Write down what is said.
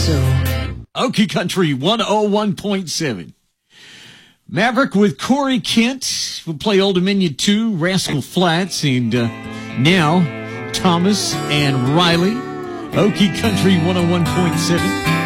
so. Okie Country 101.7. Maverick with Corey Kent will play Old Dominion 2, Rascal Flats, and now Thomas and Riley. Okie Country 101.7.